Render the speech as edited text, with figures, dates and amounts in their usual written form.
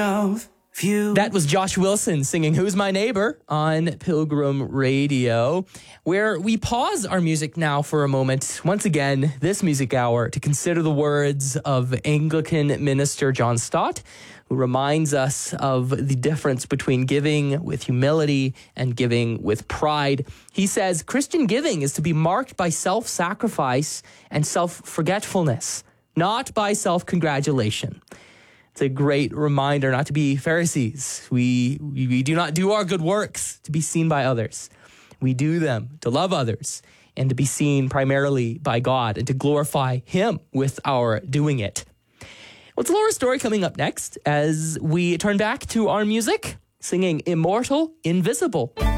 That was Josh Wilson singing Who's My Neighbor on Pilgrim Radio, where we pause our music now for a moment, once again, this music hour, to consider the words of Anglican minister John Stott, who reminds us of the difference between giving with humility and giving with pride. He says, Christian giving is to be marked by self-sacrifice and self-forgetfulness, not by self-congratulation. It's a great reminder not to be Pharisees. We do not do our good works to be seen by others. We do them to love others and to be seen primarily by God and to glorify Him with our doing it. What's Laura's story coming up next as we turn back to our music, singing Immortal, Invisible.